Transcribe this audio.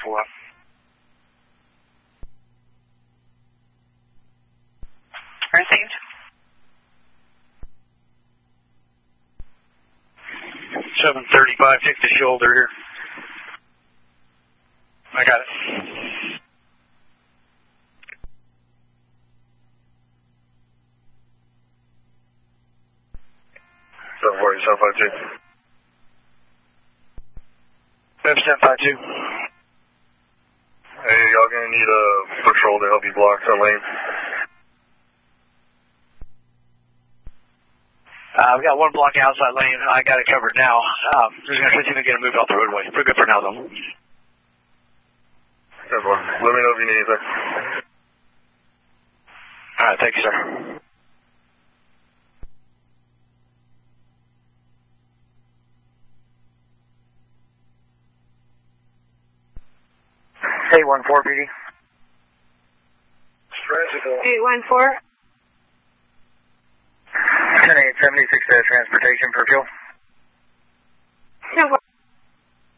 4. Received. 735, take the shoulder here. I got it. 740, 752. 752. Hey, y'all gonna need a patrol to help you block that lane. I've got one block outside lane. I got it covered now. Just going to see if we can get it moved off the roadway. We're good for now, though. Everyone, let me know if you need anything. All right, thank you, sir. Hey, 1-4, PD. 814. 10-8, 76 transportation for fuel.